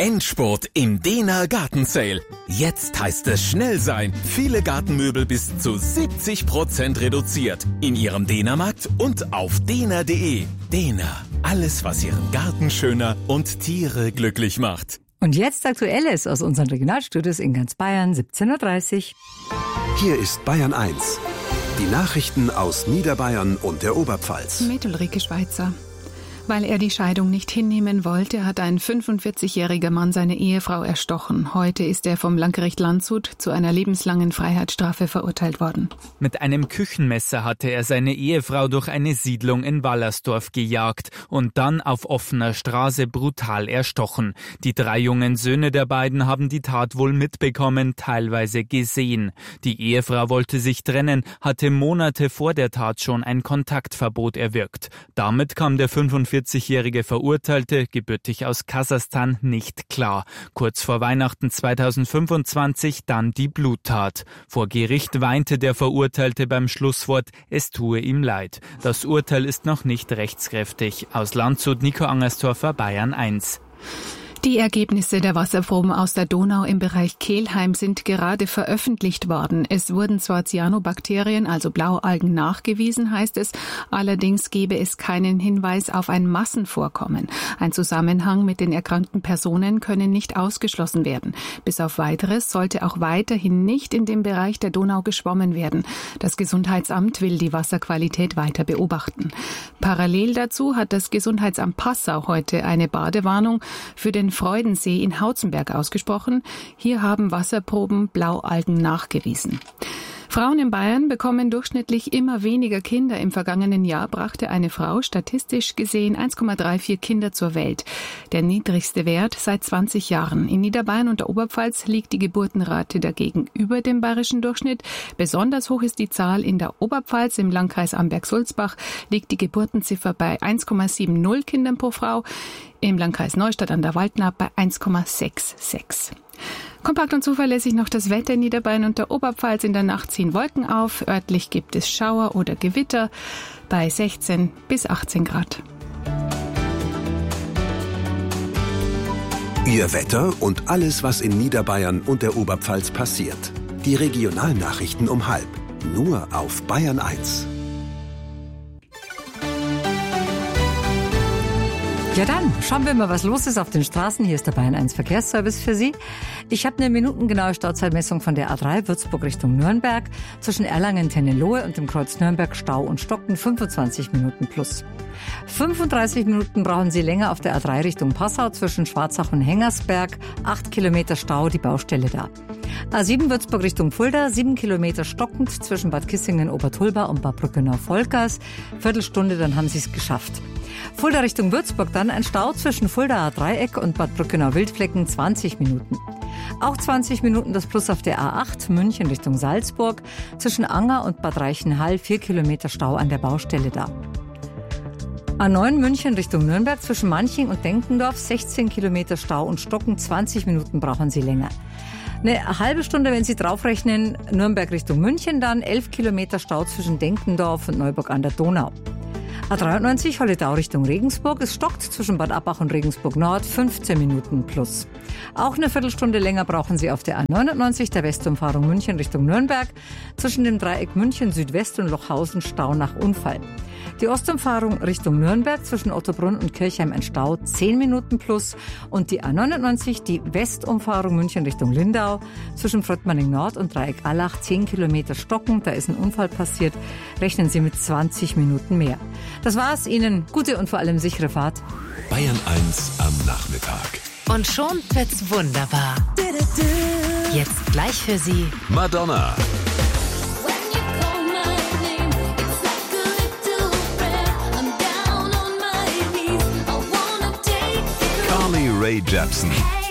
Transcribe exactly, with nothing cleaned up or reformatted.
Endspurt im Dehner Garten Sale. Jetzt heißt es schnell sein. Viele Gartenmöbel bis zu siebzig Prozent reduziert. In Ihrem Dehnermarkt und auf dehner punkt de. Dehner. Alles, was Ihren Garten schöner und Tiere glücklich macht. Und jetzt Aktuelles aus unseren Regionalstudios in ganz Bayern, siebzehn Uhr dreißig. Hier ist Bayern eins. Die Nachrichten aus Niederbayern und der Oberpfalz. Mit Ulrike Schweizer. Weil er die Scheidung nicht hinnehmen wollte, hat ein fünfundvierzigjähriger Mann seine Ehefrau erstochen. Heute ist er vom Landgericht Landshut zu einer lebenslangen Freiheitsstrafe verurteilt worden. Mit einem Küchenmesser hatte er seine Ehefrau durch eine Siedlung in Wallersdorf gejagt und dann auf offener Straße brutal erstochen. Die drei jungen Söhne der beiden haben die Tat wohl mitbekommen, teilweise gesehen. Die Ehefrau wollte sich trennen, hatte Monate vor der Tat schon ein Kontaktverbot erwirkt. Damit kam der fünfundvierzigjährige Verurteilte, gebürtig aus Kasachstan, nicht klar. Kurz vor Weihnachten zweitausendfünfundzwanzig dann die Bluttat. Vor Gericht weinte der Verurteilte beim Schlusswort, es tue ihm leid. Das Urteil ist noch nicht rechtskräftig. Aus Landshut, Nico Angersdorfer, Bayern eins. Die Ergebnisse der Wasserproben aus der Donau im Bereich Kelheim sind gerade veröffentlicht worden. Es wurden zwar Cyanobakterien, also Blaualgen, nachgewiesen, heißt es, allerdings gebe es keinen Hinweis auf ein Massenvorkommen. Ein Zusammenhang mit den erkrankten Personen könne nicht ausgeschlossen werden. Bis auf Weiteres sollte auch weiterhin nicht in dem Bereich der Donau geschwommen werden. Das Gesundheitsamt will die Wasserqualität weiter beobachten. Parallel dazu hat das Gesundheitsamt Passau heute eine Badewarnung für den Freudensee in Hautzenberg ausgesprochen. Hier haben Wasserproben Blaualgen nachgewiesen. Frauen in Bayern bekommen durchschnittlich immer weniger Kinder. Im vergangenen Jahr brachte eine Frau statistisch gesehen eins Komma vierunddreißig Kinder zur Welt. Der niedrigste Wert seit zwanzig Jahren. In Niederbayern und der Oberpfalz liegt die Geburtenrate dagegen über dem bayerischen Durchschnitt. Besonders hoch ist die Zahl in der Oberpfalz. Im Landkreis Amberg-Sulzbach liegt die Geburtenziffer bei eins Komma siebzig Kindern pro Frau. Im Landkreis Neustadt an der Waldnaab bei eins Komma sechsundsechzig. Kompakt und zuverlässig noch das Wetter in Niederbayern und der Oberpfalz. In der Nacht ziehen Wolken auf. Örtlich gibt es Schauer oder Gewitter bei sechzehn bis achtzehn Grad. Ihr Wetter und alles, was in Niederbayern und der Oberpfalz passiert. Die Regionalnachrichten um halb. Nur auf Bayern eins. Ja dann, schauen wir mal, was los ist auf den Straßen. Hier ist der Bayern eins Verkehrsservice für Sie. Ich habe eine minutengenaue Stauzeitmessung von der A drei Würzburg Richtung Nürnberg. Zwischen Erlangen-Tennenlohe und dem Kreuz Nürnberg Stau und Stocken fünfundzwanzig Minuten plus. fünfunddreißig Minuten brauchen Sie länger auf der A drei Richtung Passau zwischen Schwarzach und Hengersberg. acht Kilometer Stau, die Baustelle da. A sieben Würzburg Richtung Fulda, sieben Kilometer stockend zwischen Bad Kissingen-Obertulba und Bad Brückenau-Volkers. Viertelstunde, dann haben Sie es geschafft. Fulda Richtung Würzburg dann ein Stau zwischen Fuldaer Dreieck und Bad Brückenau-Wildflecken, zwanzig Minuten. Auch zwanzig Minuten das Plus auf der A acht, München Richtung Salzburg, zwischen Anger und Bad Reichenhall, vier Kilometer Stau an der Baustelle da. A neun München Richtung Nürnberg, zwischen Manching und Denkendorf, sechzehn Kilometer Stau und Stocken, zwanzig Minuten brauchen Sie länger. Eine halbe Stunde, wenn Sie draufrechnen, Nürnberg Richtung München dann, elf Kilometer Stau zwischen Denkendorf und Neuburg an der Donau. A dreiundneunzig Holledau Richtung Regensburg. Es stockt zwischen Bad Abbach und Regensburg Nord, fünfzehn Minuten plus. Auch eine Viertelstunde länger brauchen Sie auf der A neunundneunzig, der Westumfahrung München Richtung Nürnberg. Zwischen dem Dreieck München Südwest und Lochhausen Stau nach Unfall. Die Ostumfahrung Richtung Nürnberg zwischen Ottobrunn und Kirchheim ein Stau, zehn Minuten plus. Und die A neunundneunzig, die Westumfahrung München Richtung Lindau zwischen Fröttmanning Nord und Dreieck Allach, zehn Kilometer stocken. Da ist ein Unfall passiert. Rechnen Sie mit zwanzig Minuten mehr. Das war's. Ihnen gute und vor allem sichere Fahrt. Bayern eins am Nachmittag. Und schon wird's wunderbar. Jetzt gleich für Sie Madonna. Carly Rae Jepsen.